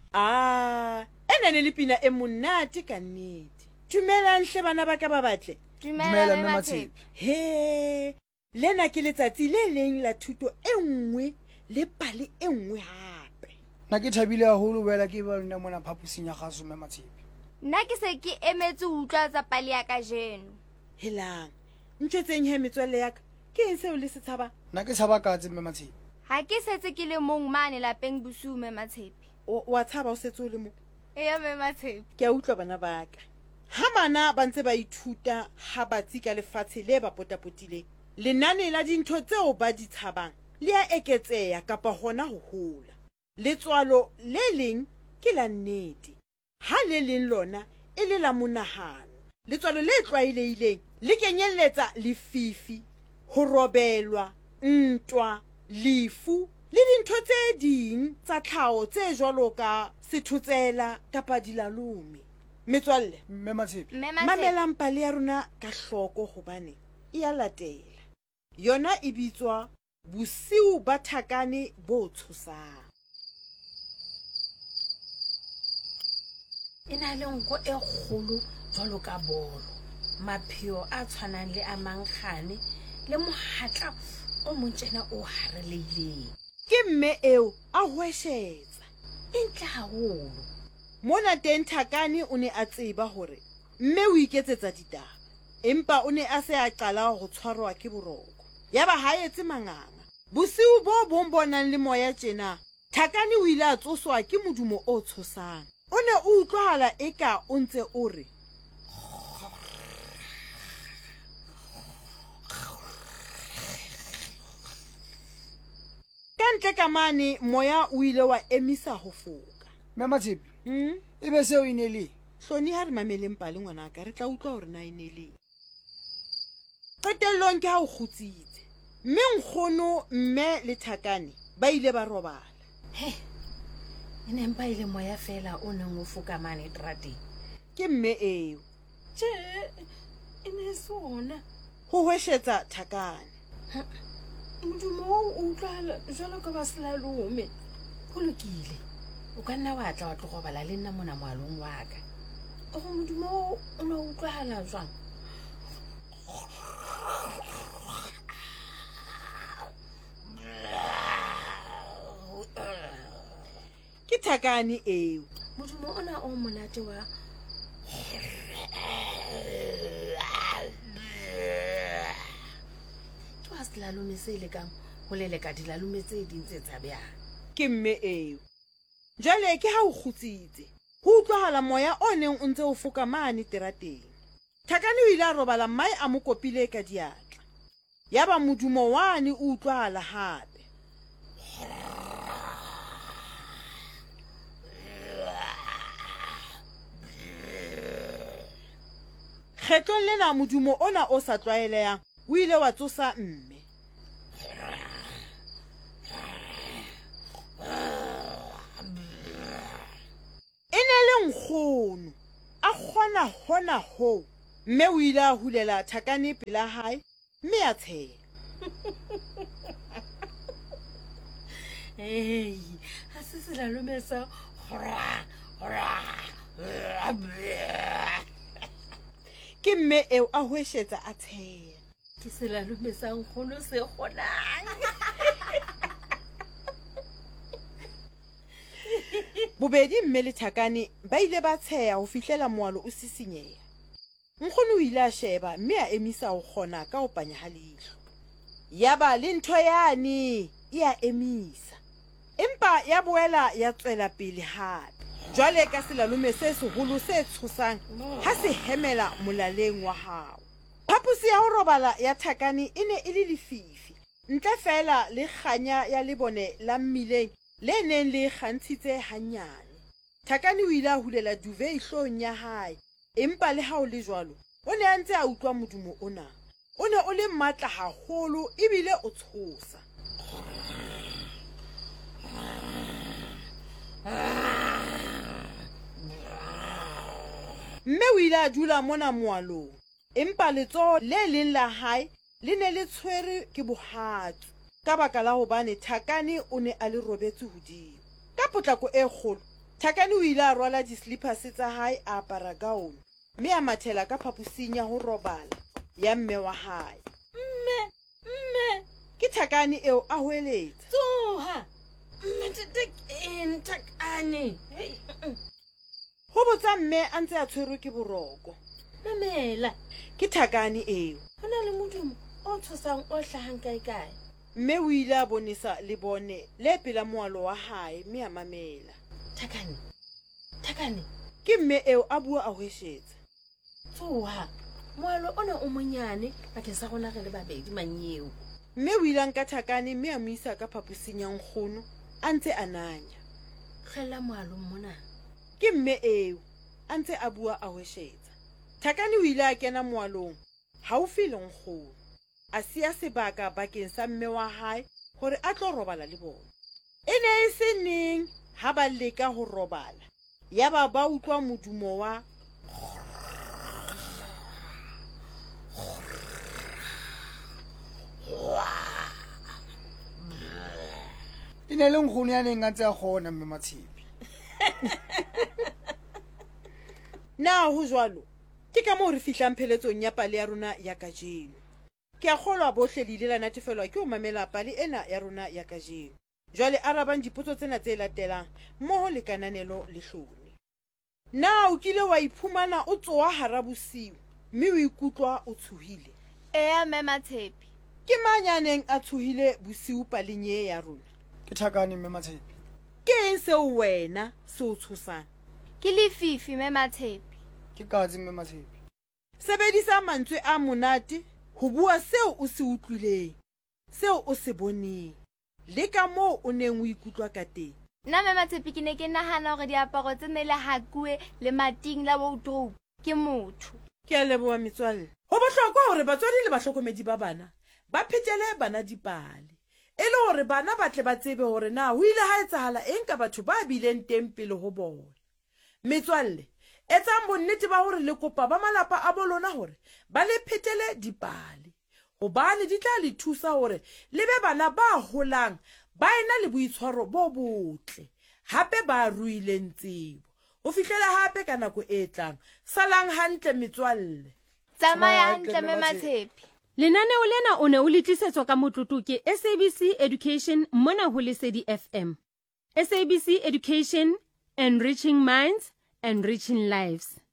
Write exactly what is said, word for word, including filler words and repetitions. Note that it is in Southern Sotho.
Ah, ena ne le pina e monate ka nnete. Dumelang hle bana ba ka ba batle. Dumela mme Matshepi. He, lena ke letsatsi le leng la thuto e nngwe le pale e nngwe hape. Nna ke thabile haholo wela ke ba lona mona phapusing ya kgaso mme Matshepi. Nna ke se ke emetse ho utlwa tsa pale ya ka jeno. Helang, ntjetseng he metswalle ya ka. Ke eng seo le se tshaba? Nna ke tshaba katse mme Matshepi. Ha ke setse ke le mong mane lapeng bosiu mme Matshepi. O wa tshaba o setse o le mo? Eya mme Matshepi. Ke a utlwa bana ba ka. Ha bana ba ntse ba ithuta ha batsi ka lefatshe le ba potapotileng, lenane la dintho tseo ba di tshabang le a eketseha kapa hona ho hola. Letswalo le leng ke la nnete, ha le leng lona e le la monahano. Letswalo le tlwaelehileng le kenyelletsa lefifi, ho robelwa, ntwa, lefu le dintho tse ding tsa tlhaho tse jwalo ka sethotsela kapa dilalome. Metswalle, mme Matshepi, mamelang pale ya rona ka hloko hobane e a latela. Yona e bitswa bosiu ba thakane bo tshosang. Ena le nko e kgolo jwalo ka bolo, mapheo a tshwanang le a mankgane le mohatla o montjena o harelehileng. Ke mme eo a hweshetsa. E ntle haholo. Mona teng Thakane o ne a tseba hore mme o iketsetsa ditaba, empa o ne a se a qala ho tshwarwa ke boroko. Yaba ha etse manganga. Bosiu bo bong bonang le moya tjena, Thakane o ile a tsoswa ke modumo o tshosang. O ne o utlwahala eka o ntse o re kantle ka mane moya o ile wa emisa ho foka. mme Matshepi, Hmm? e be seo ine le Hloni ha re mameleng pale ngwana ka re tla utlwa hore na ene le. Qetellong ke ha o kgutsitse. Mme nkgono mme le Thakane ba ile ba robala. He, e ne mpa ile moya fela o neng o foka mane terateng. Ke mme eo Tje, e ne sona. ho hweshetsa Thakane. Modumo o utlwahala jwalo ka ba selalome. Ho lokile. O ka nna wa tla wa tlo robala le nna mona moalong wa ka. O modumo o na utlwahala jwang? Ke Thakane eo. Modumo ona o monate wa ke wa selalome se lekang ho leleka dilalome tse ding tse tshabehang. Ke mme eo. Jwale ke ha o kgutsitse. Ho utlwahala moya o neng o ntse o foka mane terateng. Thakane o ile a robala mai a mo kopile ka diatla. Yaba modumo wane o utlwahala hape. Kgetlong lena modumo ona o sa tlwaelehang o ile wa tsosa mme. E ne le nkgono a kgona hona ho, mme o ile a hulela Thakane pela hae mme a tsheha. Hey, ha se selalome sa Ke mme eo a hweshetsa a tsheha. ke selalome sa nkgono se kgonang. Bobedi mme le Thakane ba ile ba tsheha ho fihlela moalo o sisinyeha. Nkgono o ile a sheba mme a emisa ho kgona ka ho panya ha leihlo. Yaba le ntho yane e a emisa, empa ya boela ya tswela pele hape. Jwale ka selalome se seholo se tshosang ha se hemela molaleng wa hao. Phapusi ya ho robala ya Thakane e ne e le lefifi, ntle fela le kganya ya lebone la mmileng le neng le kgantshitse hanyane. Thakane o ile a hulela duve ihlong ya hae, empa le ha o le jwalo o ne a ntse a utlwa modumo ona. O ne o le matla haholo ebile o tshosa. Mme o ile a dula mona moalong, empa letsoho le leng la hae le ne le tshwere ke bohatsu ka baka la hobane Thakane o ne a le robetse hodimo. Ka potlako e kgolo Thakane o ile a rwala di-slippers tsa hae a apara gaun, mme a mathela ka phaposing ya ho robala ya mme wa hae. Mme, mme, Ke Thakane eo a hoeletsa. tsoha. Mme tete eng Thakane? Hei, mm, Ho botsa mme a ntse a tshwerwe ke boroko. mamela. Ke Thakane eo. Ho na le modumo o tshosang o hlahang kae kae. Mme o ile a bonesa lebone le pela moalo wa hae mme a mamela. Thakane, Thakane, Ke mme eo a bua a hweshetsa. tsoha. Moalo ona o monyane bakeng sa rona re le babedi manyeo. Mme o ile a nka Thakane mme a mo isa ka phaposing ya nkgono a ntse a nanya. Hlella moalong mona. Ke mme eo a ntse a bua a hweshetsa. Thakane o ile a kena moalong haufi le nkgono, a siya sebaka bakeng sa mme wa hae hore a tlo robala le bona. E ne e se neng ha ba leka ho robala, yaba ba utlwa modumo wa E ne le nkgono ya neng a ntse a kgona mme Matshepi. na ho jwalo. Ke ka moo re fihlang pheletsong ya pale ya rona ya kajeno. Ke a kgolwa bohle le ile la natefelwa ke ho mamela pale ena ya rona ya kajeno. Jwale arabang dipotso tsena tse latelang mmoho le kananelo le hlone. Na o kile wa iphumana o tsoha hara bosiu mme o ikutlwa o tshohile? Eya mme Matshepi. Ke mang ya neng a tshohile bosiu paleng e ya rona? Ke Thakane mme Matshepi. Ke eng seo wena se o tshosang? Ke lefifi mme Matshepi. Ke Katse mme Matshepi. Sebedisa mantswe a monate ho bua seo o se utlwileng, seo o se boneng, le ka moo o neng o ikutlwa ka teng. Nna mme Matshepi ke ne ke nahana hore diaparo tse ne le hakuwe le mating la wardrobe ke motho. Ke a leboha metswalle. Ho bohlokwa hore batswadi le bahlokomedi ba bana ba phetele bana dipale, e le hore bana ba tle ba tsebe hore na ho ile ha etsahala eng ka batho ba bileng teng pele ho bona. Metswalle, etsang bonnete ba hore le kopa ba malapa a bolona hore ba le phetele dipale, hobane di tla le thusa hore le be bana ba holang ba ena le boitshwaro bo botle, hape ba ruileng tsebo ho fihlela hape ka nako e tlang. Salang hantle metswalle. Tsamaya hantle mme Matshepi. Lenaneo lena o ne o le tlisetswa ka motlotlo ke S A B C Education mona ho Lesedi F M. S A B C Education, enriching minds, enriching lives.